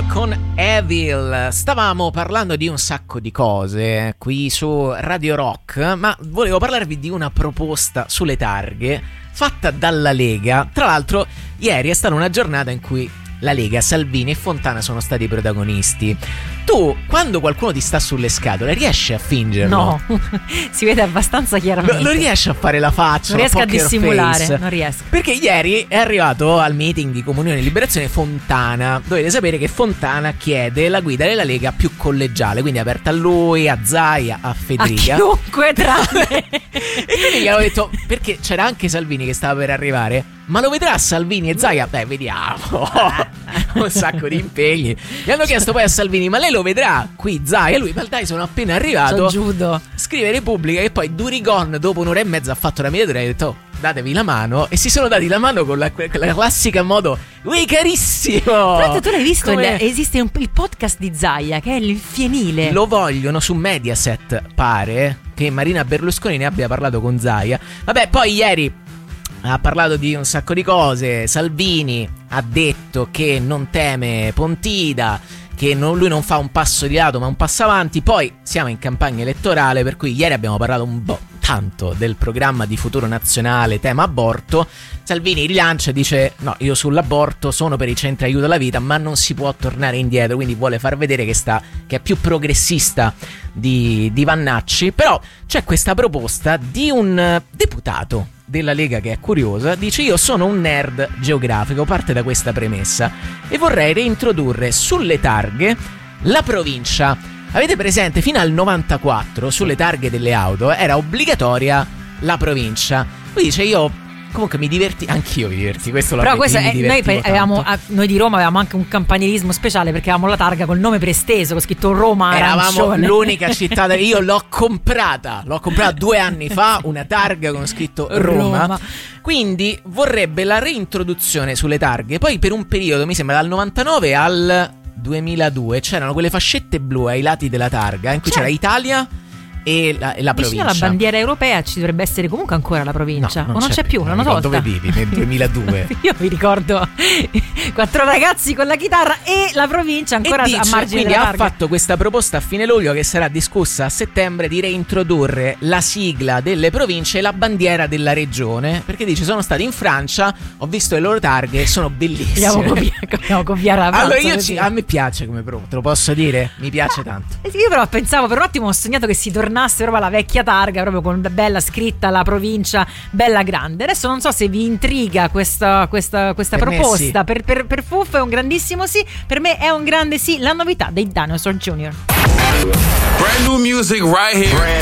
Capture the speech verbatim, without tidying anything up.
Idol con Evil. Stavamo parlando di un sacco di cose qui su Radio Rock, ma volevo parlarvi di una proposta sulle targhe fatta dalla Lega. Tra l'altro ieri è stata una giornata in cui la Lega, Salvini e Fontana sono stati i protagonisti. Tu, quando qualcuno ti sta sulle scatole, riesci a fingerlo? No, si vede abbastanza chiaramente. Lo, lo riesci a fare la faccia? Non riesco a poker dissimulare, face? non riesco. Perché ieri è arrivato al meeting di Comunione e Liberazione Fontana. Dovete sapere che Fontana chiede la guida della Lega più collegiale, quindi aperta a lui, a Zaia, a Federica. A chiunque tranne. E quindi gli avevo detto, perché c'era anche Salvini che stava per arrivare, ma lo vedrà Salvini e Zaia? Beh, vediamo. Un sacco di impegni. Gli hanno chiesto poi a Salvini, ma lei lo vedrà qui Zaia? Lui, ma dai, sono appena arrivato. Giudo. Scrive Repubblica che poi Durigon dopo un'ora e mezza ha fatto la mediatura e ha detto, oh, datevi la mano. E si sono dati la mano con la, con la classica modo, ui carissimo. Tra l'altro tu l'hai visto, Come... il, esiste un, il podcast di Zaia che è il fienile. Lo vogliono su Mediaset, pare che Marina Berlusconi ne abbia parlato con Zaia. Vabbè, poi ieri ha parlato di un sacco di cose. Salvini ha detto che non teme Pontida, che non, lui non fa un passo di lato ma un passo avanti. Poi siamo in campagna elettorale, per cui ieri abbiamo parlato un po' tanto del programma di Futuro Nazionale tema aborto. Salvini rilancia e dice no, io sull'aborto sono per i centri aiuto alla vita, ma non si può tornare indietro, quindi vuole far vedere che sta che è più progressista di, di Vannacci. Però c'è questa proposta di un deputato della Lega che è curiosa, dice io sono un nerd geografico, parte da questa premessa e vorrei reintrodurre sulle targhe la provincia. Avete presente, fino al novantaquattro sulle targhe delle auto era obbligatoria la provincia. Lui dice io comunque mi diverti, anch'io mi diverti, questo lo Però questo è, noi, avevamo, noi di Roma avevamo anche un campanilismo speciale perché avevamo la targa col nome presteso, con scritto Roma arancione. Eravamo l'unica città da... Io l'ho comprata, l'ho comprata due anni fa, una targa con scritto Roma. Roma. Quindi vorrebbe la reintroduzione sulle targhe. Poi per un periodo, mi sembra dal novantanove al duemiladue, c'erano quelle fascette blu ai lati della targa in cui c'era Italia e la, e la vicino provincia. Alla bandiera europea ci dovrebbe essere comunque ancora la provincia. No, non o non c'è, c'è più, l'hanno tolta. Dove vivi? Nel duemiladue. Io mi ricordo quattro ragazzi con la chitarra e la provincia ancora dice, a margine quindi della ha targa. fatto questa proposta a fine luglio che sarà discussa a settembre di reintrodurre la sigla delle province e la bandiera della regione, perché dice sono stati in Francia, ho visto le loro targhe, sono bellissime. Dobbiamo copiare, dobbiamo copiare la Allora Francia, io ci, a me piace come proposta, te lo posso dire? Mi piace tanto. Io però pensavo, per un attimo ho sognato che si tornasse proprio alla vecchia targa, proprio con bella scritta la provincia, bella grande. Adesso non so se vi intriga questa, questa, questa per proposta. Sì. Per, per, per Fuff è un grandissimo sì, per me è un grande sì. La novità dei Dinosaur Junior. Brand new music right here.